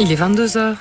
Il est 22h.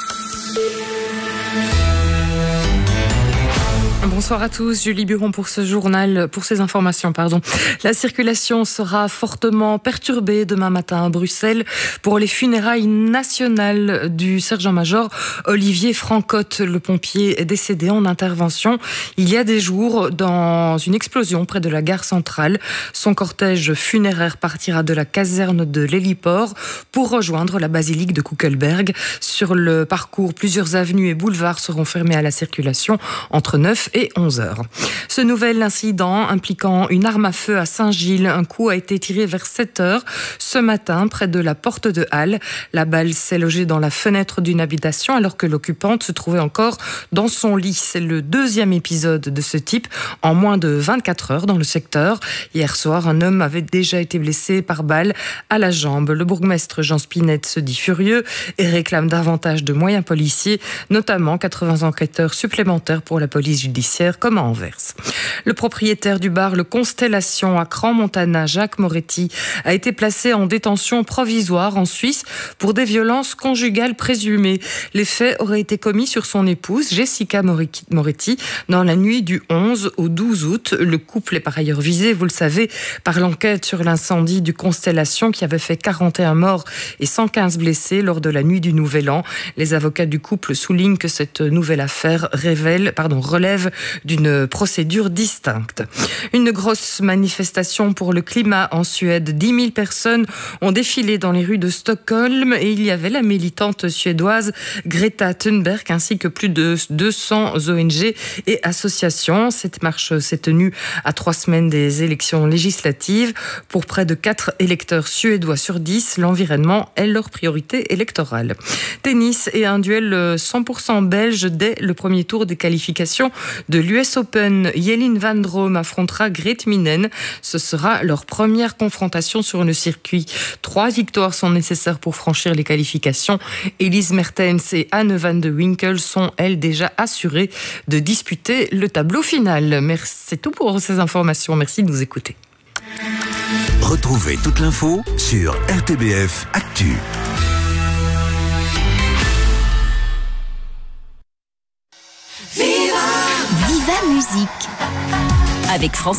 Bonsoir à tous, Julie Buron pour ce journal, pour ces informations, La circulation sera fortement perturbée demain matin à Bruxelles pour les funérailles nationales du sergent-major Olivier Francotte, le pompier décédé en intervention il y a des jours dans une explosion près de la gare centrale. Son cortège funéraire partira de la caserne de l'héliport pour rejoindre la basilique de Kuckelberg. Sur le parcours, plusieurs avenues et boulevards seront fermés à la circulation entre 9 et 11 heures. Ce nouvel incident impliquant une arme à feu à Saint-Gilles, un coup a été tiré vers 7 heures ce matin près de la porte de Halle. La balle s'est logée dans la fenêtre d'une habitation alors que l'occupante se trouvait encore dans son lit. C'est le deuxième épisode de ce type en moins de 24 heures dans le secteur. Hier soir, un homme avait déjà été blessé par balle à la jambe. Le bourgmestre Jean Spinette se dit furieux et réclame davantage de moyens policiers, notamment 80 enquêteurs supplémentaires pour la police judiciaire comme à Anvers. Le propriétaire du bar Le Constellation à Crans-Montana, Jacques Moretti, a été placé en détention provisoire en Suisse pour des violences conjugales présumées. Les faits auraient été commis sur son épouse, Jessica Moretti, dans la nuit du 11 au 12 août. Le couple est par ailleurs visé, vous le savez, par l'enquête sur l'incendie du Constellation qui avait fait 41 morts et 115 blessés lors de la nuit du Nouvel An. Les avocats du couple soulignent que cette nouvelle affaire relève d'une procédure distincte. Une grosse manifestation pour le climat en Suède. 10 000 personnes ont défilé dans les rues de Stockholm et il y avait la militante suédoise Greta Thunberg ainsi que plus de 200 ONG et associations. Cette marche s'est tenue à 3 semaines des élections législatives. Pour près de 4 électeurs suédois sur 10, l'environnement est leur priorité électorale. Tennis et un duel 100% belge dès le premier tour des qualifications de l'US Open. Jelen van Drome affrontera Grete Minen. Ce sera leur première confrontation sur le circuit. 3 victoires sont nécessaires pour franchir les qualifications. Elise Mertens et Anne van de Winkel sont, elles, déjà assurées de disputer le tableau final. Merci, c'est tout pour ces informations. Merci de nous écouter. Retrouvez toute l'info sur RTBF Actu. Viva Musique avec France